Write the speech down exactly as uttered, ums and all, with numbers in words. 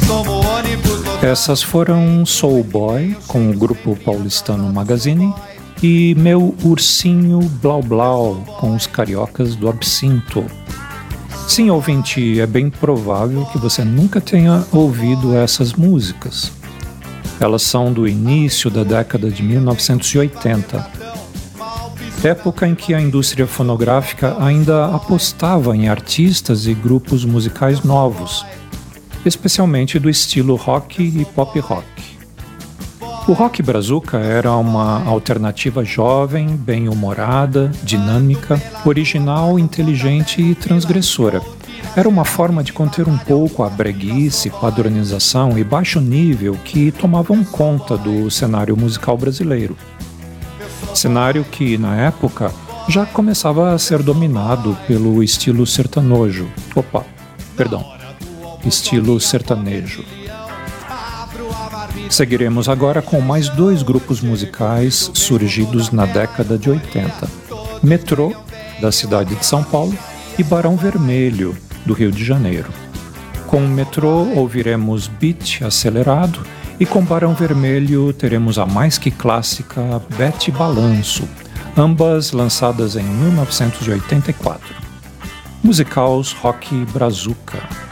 Essas foram Soul Boy, com o grupo paulistano Magazine, e Meu Ursinho Blau Blau, com os cariocas do Absinto. Sim, ouvinte, é bem provável que você nunca tenha ouvido essas músicas. Elas são do início da década de mil novecentos e oitenta, época em que a indústria fonográfica ainda apostava em artistas e grupos musicais novos, especialmente do estilo rock e pop rock. O rock brazuca era uma alternativa jovem, bem-humorada, dinâmica, original, inteligente e transgressora. Era uma forma de conter um pouco a breguice, padronização e baixo nível que tomavam conta do cenário musical brasileiro. Cenário que, na época, já começava a ser dominado pelo estilo sertanojo. Opa, perdão, estilo sertanejo. Seguiremos agora com mais dois grupos musicais surgidos na década de oitenta. Metrô, da cidade de São Paulo, e Barão Vermelho, do Rio de Janeiro. Com o Metrô ouviremos beat acelerado e com Barão Vermelho teremos a mais que clássica Bete Balanço, ambas lançadas em mil novecentos e oitenta e quatro. Musicals rock brazuca.